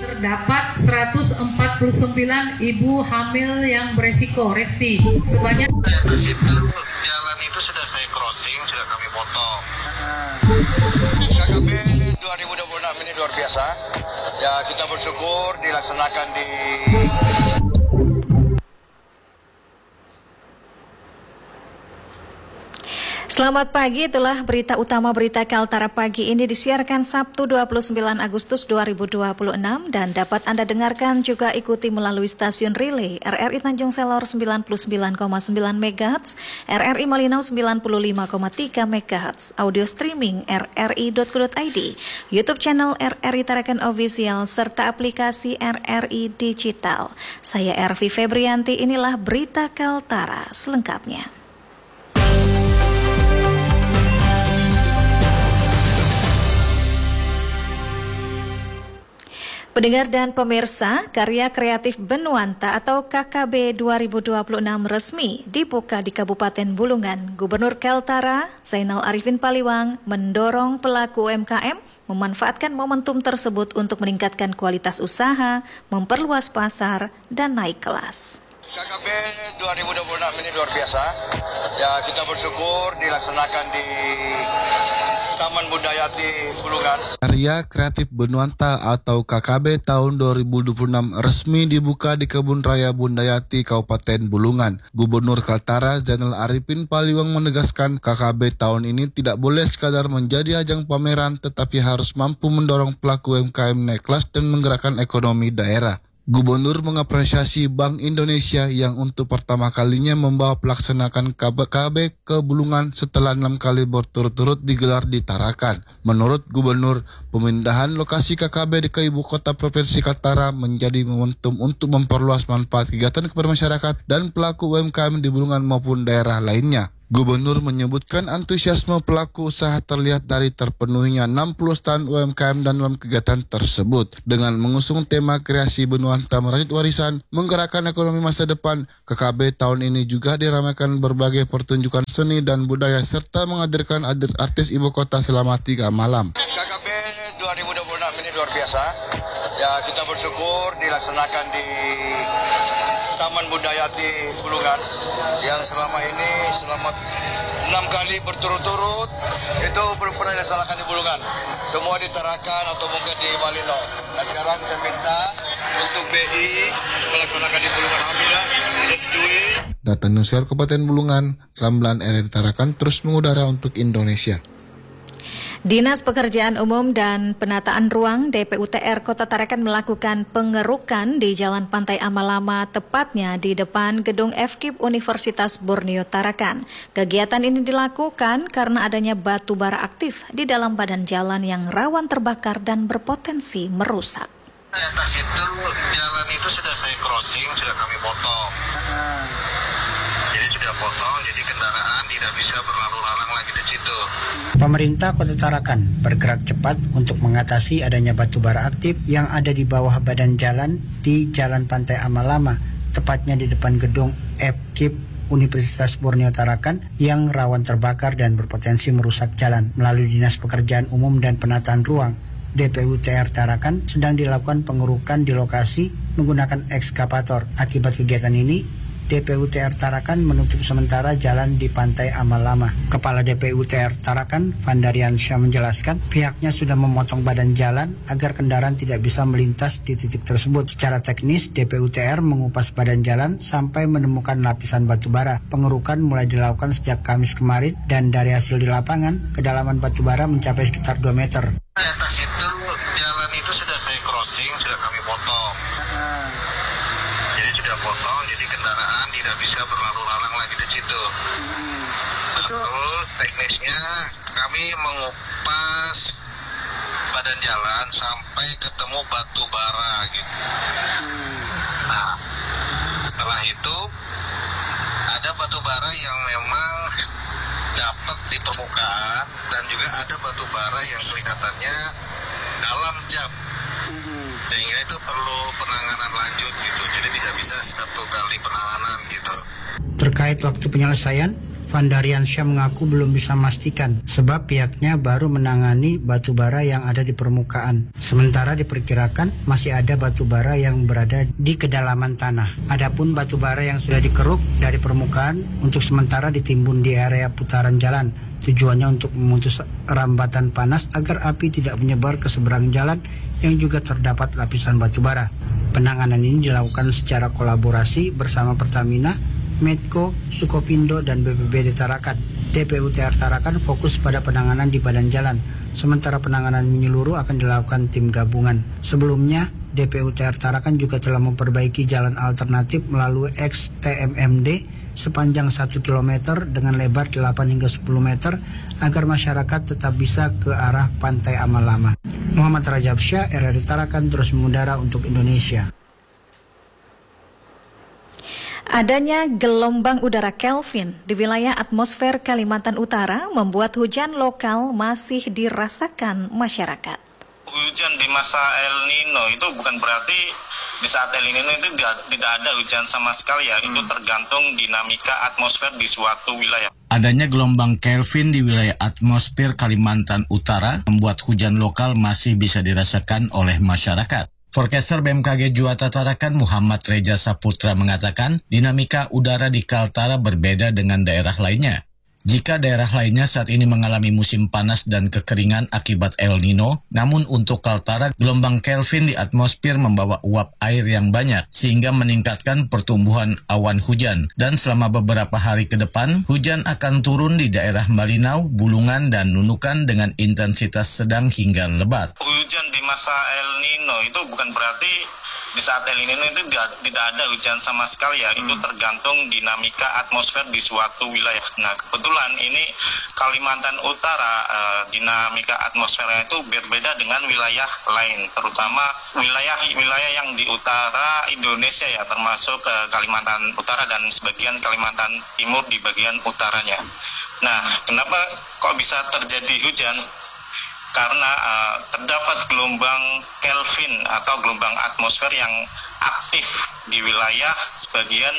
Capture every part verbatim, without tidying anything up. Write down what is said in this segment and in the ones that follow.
terdapat seratus empat puluh sembilan ibu hamil yang beresiko, Resti. Sebanyak di situ jalan itu sudah saya crossing, sudah kami potong. K K B dua ribu dua puluh enam ini luar biasa. Ya, kita bersyukur dilaksanakan di Selamat pagi, itulah berita utama Berita Kaltara pagi ini disiarkan Sabtu dua puluh sembilan Agustus dua ribu dua puluh enam dan dapat Anda dengarkan juga ikuti melalui stasiun relay R R I Tanjung Selor sembilan puluh sembilan koma sembilan megahertz, R R I Malinau sembilan puluh lima koma tiga megahertz, audio streaming r r i dot co dot i d, YouTube channel R R I Tarakan Official, serta aplikasi R R I Digital. Saya Ervi Febrianti, inilah Berita Kaltara selengkapnya. Pendengar dan pemirsa, karya kreatif Benuanta atau K K B dua ribu dua puluh enam resmi dibuka di Kabupaten Bulungan. Gubernur Kaltara, Zainal Arifin Paliwang, mendorong pelaku U M K M memanfaatkan momentum tersebut untuk meningkatkan kualitas usaha, memperluas pasar, dan naik kelas. K K B dua ribu dua puluh enam ini luar biasa. Ya, kita bersyukur dilaksanakan di Taman Budayati Bulungan. Karya kreatif Benuanta atau K K B tahun dua ribu dua puluh enam resmi dibuka di Kebun Raya Bundayati Kabupaten Bulungan. Gubernur Kaltara Zainal Arifin Paliwang menegaskan K K B tahun ini tidak boleh sekadar menjadi ajang pameran, tetapi harus mampu mendorong pelaku U M K M naik kelas dan menggerakkan ekonomi daerah. Gubernur mengapresiasi Bank Indonesia yang untuk pertama kalinya membawa pelaksanakan K B K B ke Bulungan setelah enam kali berturut-turut digelar di Tarakan. Menurut Gubernur, pemindahan lokasi K K B ke ibu kota Provinsi Kaltara menjadi momentum untuk memperluas manfaat kegiatan kepada masyarakat dan pelaku U M K M di Bulungan maupun daerah lainnya. Gubernur menyebutkan antusiasme pelaku usaha terlihat dari terpenuhinya enam puluh stand U M K M dan dalam kegiatan tersebut. Dengan mengusung tema kreasi Benuanta merajut warisan, menggerakkan ekonomi masa depan, K K B tahun ini juga diramaikan berbagai pertunjukan seni dan budaya serta menghadirkan artis ibu kota selama tiga malam. K K B dua ribu dua puluh enam ini luar biasa. Ya, kita bersyukur dilaksanakan di Taman Budayati Bulungan yang selama ini selama enam kali berturut-turut itu belum pernah dilaksanakan di Bulungan. Semua di Tarakan atau mungkin di Malinau. Nah, sekarang saya minta untuk B I melaksanakan di Bulungan. Alhamdulillah disetujui. Data Nusiar Kabupaten Bulungan, Ramlan R R I Tarakan terus mengudara untuk Indonesia. Dinas Pekerjaan Umum dan Penataan Ruang D P U T R Kota Tarakan melakukan pengerukan di Jalan Pantai Amalama, tepatnya di depan gedung F K I P Universitas Borneo Tarakan. Kegiatan ini dilakukan karena adanya batu bara aktif di dalam badan jalan yang rawan terbakar dan berpotensi merusak. Di atas itu jalan itu sudah saya crossing, sudah kami potong. Jadi sudah potong, jadi kendaraan tidak bisa berlalu lalang lagi di situ. Pemerintah Kota Tarakan bergerak cepat untuk mengatasi adanya batu bara aktif yang ada di bawah badan jalan di Jalan Pantai Amalama, tepatnya di depan gedung F K I P Universitas Borneo Tarakan yang rawan terbakar dan berpotensi merusak jalan. Melalui Dinas Pekerjaan Umum dan Penataan Ruang D P U T R Tarakan sedang dilakukan pengerukan di lokasi menggunakan ekskavator. Akibat kegiatan ini, D P U T R Tarakan menutup sementara jalan di Pantai Amalama. Kepala D P U T R Tarakan, Vandariansyah, menjelaskan pihaknya sudah memotong badan jalan agar kendaraan tidak bisa melintas di titik tersebut. Secara teknis, D P U T R mengupas badan jalan sampai menemukan lapisan batu bara. Pengerukan mulai dilakukan sejak Kamis kemarin dan dari hasil di lapangan, kedalaman batu bara mencapai sekitar dua meter. Di atas itu jalan itu sudah saya crossing, sudah kami potong. Jadi sudah potong, jadi kendaraan tidak bisa berlalu lalang lagi di situ. Nah, terus teknisnya kami mengupas badan jalan sampai ketemu batu bara gitu. Nah, setelah itu ada batu bara yang memang dapat di permukaan dan juga ada batu bara yang kelihatannya dalam jam. Sehingga itu perlu penanganan lanjut gitu, jadi tidak bisa satu kali penanganan gitu. Terkait waktu penyelesaian, Vandarian Syah mengaku belum bisa memastikan sebab pihaknya baru menangani batu bara yang ada di permukaan. Sementara diperkirakan masih ada batu bara yang berada di kedalaman tanah. Adapun batu bara yang sudah dikeruk dari permukaan untuk sementara ditimbun di area putaran jalan. Tujuannya untuk memutus rambatan panas agar api tidak menyebar ke seberang jalan yang juga terdapat lapisan batu bara. Penanganan ini dilakukan secara kolaborasi bersama Pertamina, Medco, Sukopindo, dan B P B D Tarakan. D P U T R Tarakan fokus pada penanganan di badan jalan, sementara penanganan menyeluruh akan dilakukan tim gabungan. Sebelumnya, D P U T R Tarakan juga telah memperbaiki jalan alternatif melalui X T M M D sepanjang satu kilometer dengan lebar delapan hingga sepuluh meter agar masyarakat tetap bisa ke arah Pantai Amal Lama. Muhammad Rajab Syah, R R I Tarakan, terus mengudara untuk Indonesia. Adanya gelombang udara Kelvin di wilayah atmosfer Kalimantan Utara membuat hujan lokal masih dirasakan masyarakat. Hujan di masa El Nino itu bukan berarti di saat El Nino itu tidak, tidak ada hujan sama sekali ya, hmm. itu tergantung dinamika atmosfer di suatu wilayah. Adanya gelombang Kelvin di wilayah atmosfer Kalimantan Utara membuat hujan lokal masih bisa dirasakan oleh masyarakat. Forecaster B M K G Juwata Tarakan Muhammad Reja Saputra mengatakan dinamika udara di Kaltara berbeda dengan daerah lainnya. Jika daerah lainnya saat ini mengalami musim panas dan kekeringan akibat El Nino, namun untuk Kaltara, gelombang Kelvin di atmosfer membawa uap air yang banyak, sehingga meningkatkan pertumbuhan awan hujan. Dan selama beberapa hari ke depan, hujan akan turun di daerah Malinau, Bulungan, dan Nunukan dengan intensitas sedang hingga lebat. Hujan di masa El Nino itu bukan berarti di saat El Nino itu tidak, tidak ada hujan sama sekali ya, hmm. itu tergantung dinamika atmosfer di suatu wilayah. Nah, kebetulan ini Kalimantan Utara, eh, dinamika atmosfernya itu berbeda dengan wilayah lain, terutama wilayah-wilayah yang di utara Indonesia ya, termasuk eh, Kalimantan Utara dan sebagian Kalimantan Timur di bagian utaranya. Nah, kenapa kok bisa terjadi hujan? Karena uh, terdapat gelombang Kelvin atau gelombang atmosfer yang aktif di wilayah sebagian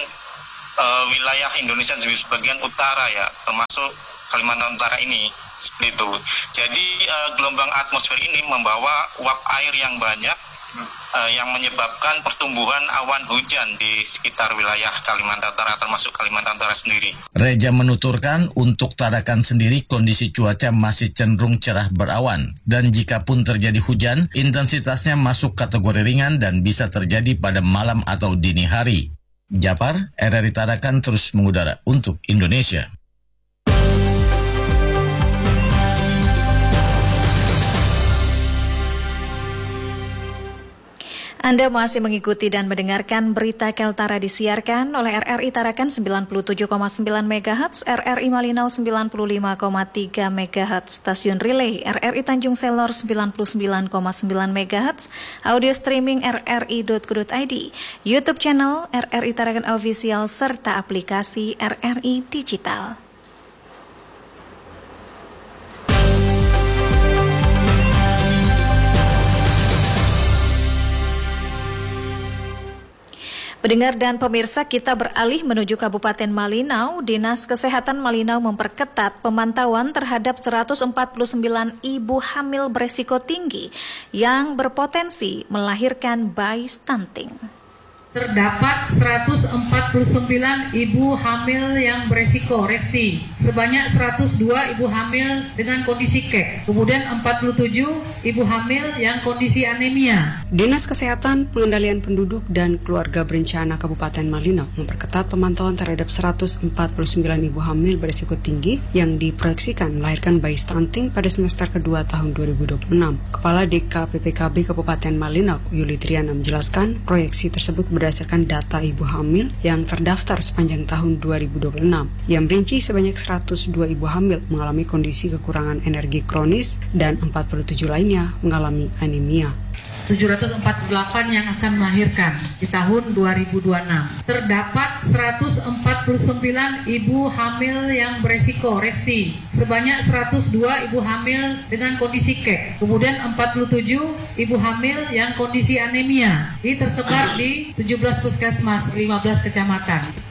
uh, wilayah Indonesia di sebagian utara ya, termasuk Kalimantan Utara ini seperti itu. Jadi uh, gelombang atmosfer ini membawa uap air yang banyak uh, yang menyebabkan pertumbuhan awan hujan di sekitar wilayah Kalimantan Utara, termasuk Kalimantan Utara sendiri. Reja menuturkan untuk Tarakan sendiri kondisi cuaca masih cenderung cerah berawan, dan jika pun terjadi hujan, intensitasnya masuk kategori ringan dan bisa terjadi pada malam atau dini hari. Japar, R R I Tarakan terus mengudara untuk Indonesia. Anda masih mengikuti dan mendengarkan berita Kaltara disiarkan oleh R R I Tarakan sembilan puluh tujuh koma sembilan megahertz, R R I Malinau sembilan puluh lima koma tiga megahertz, stasiun relay R R I Tanjung Selor sembilan puluh sembilan koma sembilan megahertz, audio streaming r r i dot co dot i d, YouTube channel R R I Tarakan Official, serta aplikasi R R I Digital. Pendengar dan pemirsa, kita beralih menuju Kabupaten Malinau. Dinas Kesehatan Malinau memperketat pemantauan terhadap seratus empat puluh sembilan ibu hamil beresiko tinggi yang berpotensi melahirkan bayi stunting. Terdapat seratus empat puluh sembilan ibu hamil yang beresiko resti, sebanyak seratus dua ibu hamil dengan kondisi K E K, kemudian empat puluh tujuh ibu hamil yang kondisi anemia. Dinas Kesehatan, Pengendalian Penduduk dan Keluarga Berencana Kabupaten Malinau memperketat pemantauan terhadap seratus empat puluh sembilan ibu hamil beresiko tinggi yang diproyeksikan melahirkan bayi stunting pada semester kedua tahun dua ribu dua puluh enam. Kepala D K P P K B Kabupaten Malinau, Yuli Triana, menjelaskan proyeksi tersebut berdasarkan data ibu hamil yang terdaftar sepanjang tahun dua ribu dua puluh enam, yang merinci sebanyak seratus dua ibu hamil mengalami kondisi kekurangan energi kronis dan empat puluh tujuh lainnya mengalami anemia. tujuh ratus empat puluh delapan yang akan melahirkan di tahun dua ribu dua puluh enam. Terdapat seratus empat puluh sembilan ibu hamil yang beresiko resti, sebanyak seratus dua ibu hamil dengan kondisi K E K, kemudian empat puluh tujuh ibu hamil yang kondisi anemia. Ini tersebar di tujuh belas puskesmas, lima belas kecamatan.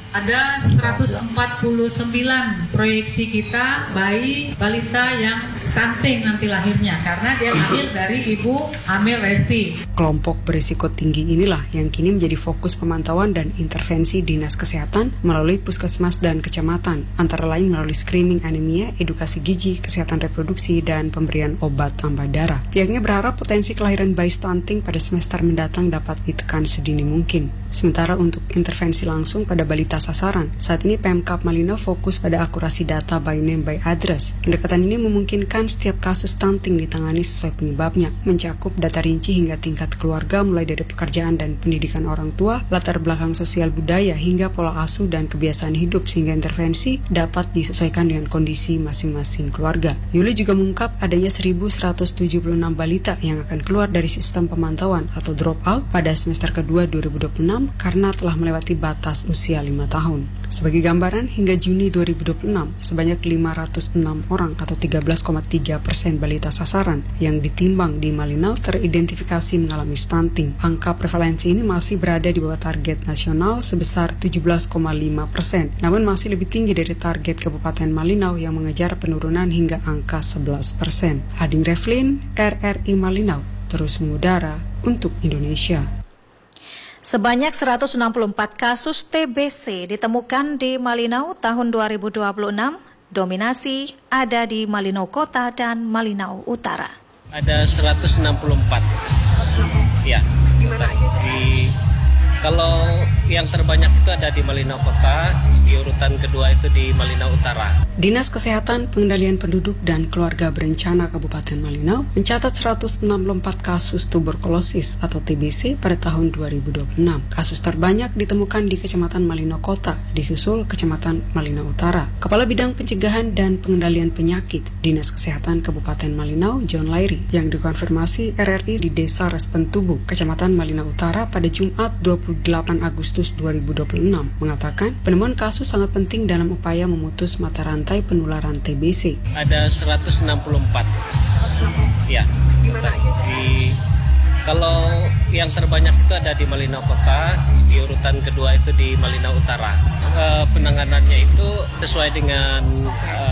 Ada seratus empat puluh sembilan proyeksi kita bayi balita yang stunting nanti lahirnya karena dia lahir dari ibu hamil resti. Kelompok berisiko tinggi inilah yang kini menjadi fokus pemantauan dan intervensi Dinas Kesehatan melalui puskesmas dan kecamatan, antara lain melalui screening anemia, edukasi gizi, kesehatan reproduksi, dan pemberian obat tambah darah. Pihaknya berharap potensi kelahiran bayi stunting pada semester mendatang dapat ditekan sedini mungkin. Sementara untuk intervensi langsung pada balita sasaran, saat ini Pemkab Malino fokus pada akurasi data by name by address. Pendekatan ini memungkinkan setiap kasus stunting ditangani sesuai penyebabnya, mencakup data rinci hingga tingkat keluarga mulai dari pekerjaan dan pendidikan orang tua, latar belakang sosial budaya hingga pola asuh dan kebiasaan hidup sehingga intervensi dapat disesuaikan dengan kondisi masing-masing keluarga. Yuli juga mengungkap adanya seribu seratus tujuh puluh enam balita yang akan keluar dari sistem pemantauan atau drop out pada semester kedua dua ribu dua puluh enam karena telah melewati batas usia lima tahun. Sebagai gambaran, hingga Juni dua ribu dua puluh enam, sebanyak lima ratus enam orang atau tiga belas koma tiga persen balita sasaran yang ditimbang di Malinau teridentifikasi mengalami stunting. Angka prevalensi ini masih berada di bawah target nasional sebesar tujuh belas koma lima persen, namun masih lebih tinggi dari target Kabupaten Malinau yang mengejar penurunan hingga angka sebelas persen. Ading Reflin, R R I Malinau, terus mengudara untuk Indonesia. Sebanyak seratus enam puluh empat kasus T B C ditemukan di Malinau tahun dua ribu dua puluh enam. Dominasi ada di Malinau Kota dan Malinau Utara. Ada seratus enam puluh empat. Ya. Di mana aja? Di Kalau yang terbanyak itu ada di Malinau Kota, di urutan kedua itu di Malinau Utara. Dinas Kesehatan Pengendalian Penduduk dan Keluarga Berencana Kabupaten Malinau mencatat seratus enam puluh empat kasus tuberkulosis atau T B C pada tahun dua ribu dua puluh enam. Kasus terbanyak ditemukan di Kecamatan Malinau Kota, disusul Kecamatan Malinau Utara. Kepala Bidang Pencegahan dan Pengendalian Penyakit Dinas Kesehatan Kabupaten Malinau, John Lairi, yang dikonfirmasi R R I di Desa Respen Tubuh, Kecamatan Malinau Utara pada Jumat dua puluh delapan Agustus dua ribu dua puluh enam, mengatakan penemuan kasus sangat penting dalam upaya memutus mata rantai penularan T B C. Ada seratus enam puluh empat. Ya. Di mana aja? Di Kalau yang terbanyak itu ada di Malinau Kota, di urutan kedua itu di Malinau Utara. E, penanganannya itu sesuai dengan e,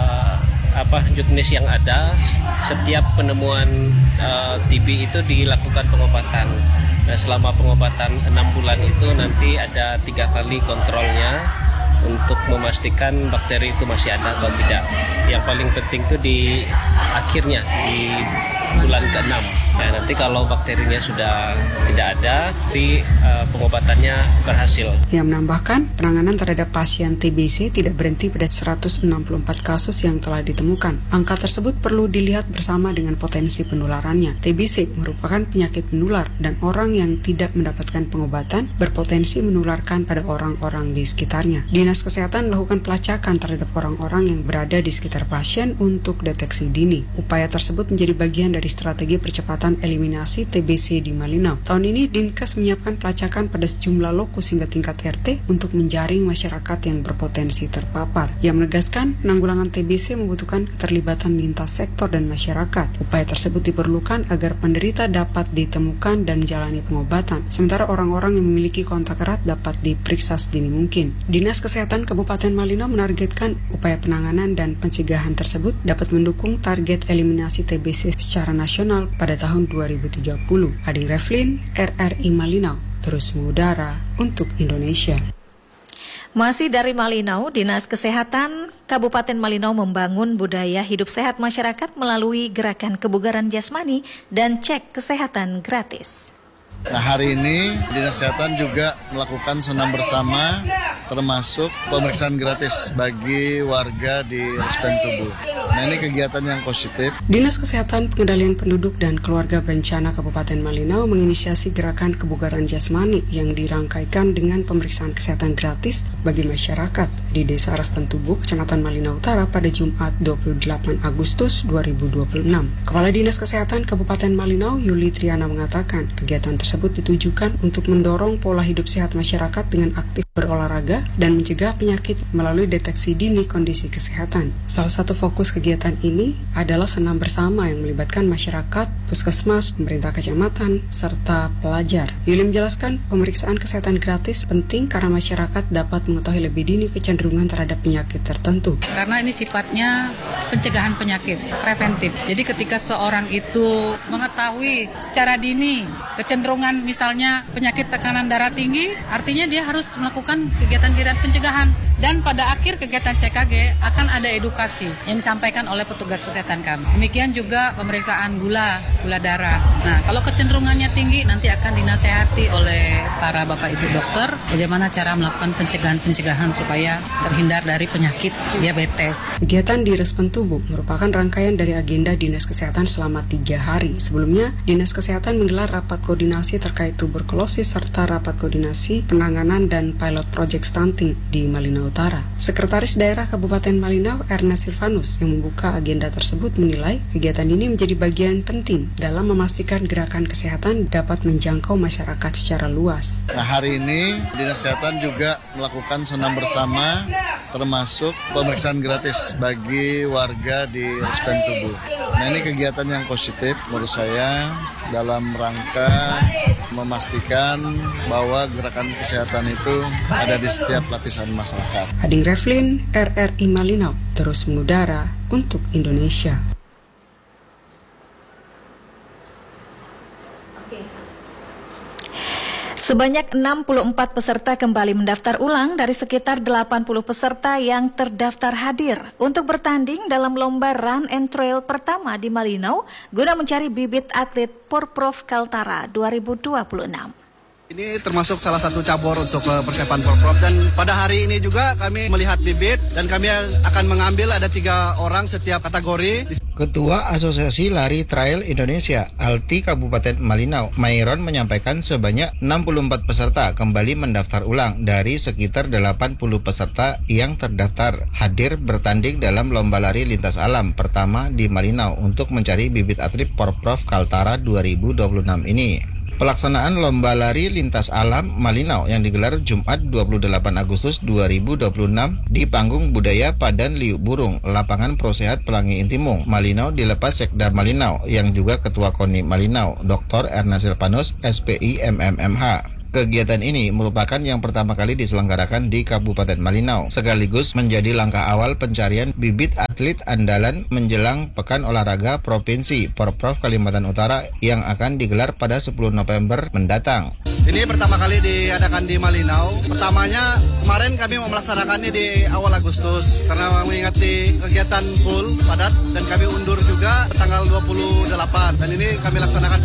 apa jenis yang ada. Setiap penemuan e, T B itu dilakukan pengobatan. Nah, selama pengobatan enam bulan itu nanti ada tiga kali kontrolnya untuk memastikan bakteri itu masih ada atau tidak. Yang paling penting itu di akhirnya, di bulan keenam. Ya, nanti kalau bakterinya sudah tidak ada, di uh, pengobatannya berhasil. Ia menambahkan, penanganan terhadap pasien T B C tidak berhenti pada seratus enam puluh empat kasus yang telah ditemukan. Angka tersebut perlu dilihat bersama dengan potensi penularannya. T B C merupakan penyakit menular dan orang yang tidak mendapatkan pengobatan berpotensi menularkan pada orang-orang di sekitarnya. Dinas Kesehatan melakukan pelacakan terhadap orang-orang yang berada di sekitar pasien untuk deteksi dini. Upaya tersebut menjadi bagian dari strategi percepatan eliminasi T B C di Malinau. Tahun ini Dinkes menyiapkan pelacakan pada sejumlah lokus hingga tingkat R T untuk menjaring masyarakat yang berpotensi terpapar. Ia menegaskan penanggulangan T B C membutuhkan keterlibatan lintas sektor dan masyarakat. Upaya tersebut diperlukan agar penderita dapat ditemukan dan menjalani pengobatan, sementara orang-orang yang memiliki kontak erat dapat diperiksa sedini mungkin. Dinas Kesehatan Kabupaten Malinau menargetkan upaya penanganan dan pencegahan tersebut dapat mendukung target eliminasi T B C secara nasional pada tahun dua ribu tiga puluh. Ading Reflin, R R I Malinau, terus mengudara untuk Indonesia. Masih dari Malinau, Dinas Kesehatan Kabupaten Malinau membangun budaya hidup sehat masyarakat melalui gerakan kebugaran jasmani dan cek kesehatan gratis. Nah, hari ini Dinas Kesehatan juga melakukan senam bersama, termasuk pemeriksaan gratis bagi warga di Respen Tubuh. Nah, ini kegiatan yang positif. Dinas Kesehatan Pengendalian Penduduk dan Keluarga Berencana Kabupaten Malinau menginisiasi gerakan kebugaran jasmani yang dirangkaikan dengan pemeriksaan kesehatan gratis bagi masyarakat di Desa Respen Tubuh, Kecamatan Malinau Utara pada Jumat dua puluh delapan Agustus dua ribu dua puluh enam. Kepala Dinas Kesehatan Kabupaten Malinau, Yuli Triana, mengatakan kegiatan tersebut tersebut ditujukan untuk mendorong pola hidup sehat masyarakat dengan aktif berolahraga, dan mencegah penyakit melalui deteksi dini kondisi kesehatan. Salah satu fokus kegiatan ini adalah senam bersama yang melibatkan masyarakat, puskesmas, pemerintah kecamatan, serta pelajar. Yuli menjelaskan, pemeriksaan kesehatan gratis penting karena masyarakat dapat mengetahui lebih dini kecenderungan terhadap penyakit tertentu. Karena ini sifatnya pencegahan penyakit, preventif. Jadi ketika seorang itu mengetahui secara dini kecenderungan misalnya penyakit tekanan darah tinggi, artinya dia harus melakukan kegiatan-kegiatan pencegahan. Dan pada akhir kegiatan C K G akan ada edukasi yang disampaikan oleh petugas kesehatan kami. Demikian juga pemeriksaan gula, gula darah. Nah, kalau kecenderungannya tinggi nanti akan dinasehati oleh para bapak ibu dokter bagaimana cara melakukan pencegahan-pencegahan supaya terhindar dari penyakit diabetes. Kegiatan di Respen Tubuh merupakan rangkaian dari agenda Dinas Kesehatan selama tiga hari. Sebelumnya, Dinas Kesehatan menggelar rapat koordinasi terkait tuberkulosis serta rapat koordinasi penanganan dan pilot project stunting di Malinau Utara. Sekretaris Daerah Kabupaten Malinau, Ernest Silvanus, yang membuka agenda tersebut menilai kegiatan ini menjadi bagian penting dalam memastikan gerakan kesehatan dapat menjangkau masyarakat secara luas. Nah, hari ini Dinas Kesehatan juga melakukan senam bersama termasuk pemeriksaan gratis bagi warga di Respen Tubuh. Nah, ini kegiatan yang positif menurut saya dalam rangka memastikan bahwa gerakan kesehatan itu ada di setiap lapisan masyarakat. Ading Revlin, R R I Malinau, terus mengudara untuk Indonesia. Sebanyak enam puluh empat peserta kembali mendaftar ulang dari sekitar delapan puluh peserta yang terdaftar hadir untuk bertanding dalam lomba Run and Trail pertama di Malinau guna mencari bibit atlet Porprov Kaltara dua ribu dua puluh enam. Ini termasuk salah satu cabur untuk persiapan Porprov, dan pada hari ini juga kami melihat bibit dan kami akan mengambil ada tiga orang setiap kategori. Ketua Asosiasi Lari Trail Indonesia, Alti Kabupaten Malinau, Mairon menyampaikan sebanyak enam puluh empat peserta kembali mendaftar ulang dari sekitar delapan puluh peserta yang terdaftar hadir bertanding dalam lomba lari lintas alam pertama di Malinau untuk mencari bibit atlet Porprov Kaltara dua ribu dua puluh enam ini. Pelaksanaan Lomba Lari Lintas Alam Malinau yang digelar Jumat dua puluh delapan Agustus dua ribu dua puluh enam di Panggung Budaya Padan Liuk Burung, Lapangan Prosehat Pelangi Intimung, Malinau dilepas Sekda Malinau yang juga Ketua KONI Malinau, Doktor Ernest Silvanus, S P I M M M H. Kegiatan ini merupakan yang pertama kali diselenggarakan di Kabupaten Malinau, sekaligus menjadi langkah awal pencarian bibit atlet andalan menjelang Pekan Olahraga Provinsi Porprov Kalimantan Utara yang akan digelar pada sepuluh November mendatang. Ini pertama kali diadakan di Malinau. Pertamanya kemarin kami mau melaksanakannya di awal Agustus karena mengingati kegiatan full padat dan kami undur juga tanggal dua puluh delapan, dan ini kami laksanakan